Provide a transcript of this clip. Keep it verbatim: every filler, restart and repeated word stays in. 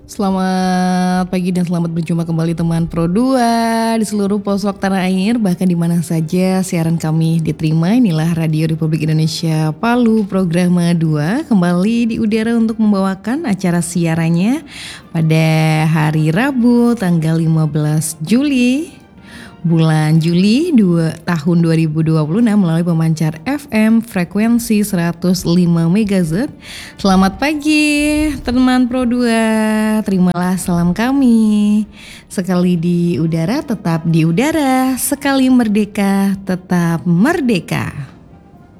Selamat pagi dan selamat berjumpa kembali teman Pro dua di seluruh pelosok tanah air, bahkan di mana saja siaran kami diterima. Inilah Radio Republik Indonesia Palu Programa dua kembali di udara untuk membawakan acara siarannya pada hari Rabu tanggal lima belas Juli bulan Juli dua, tahun dua ribu dua puluh enam melalui pemancar F M frekuensi seratus lima megahertz. Selamat pagi teman Pro dua, terimalah salam kami. Sekali di udara tetap di udara, sekali merdeka tetap merdeka.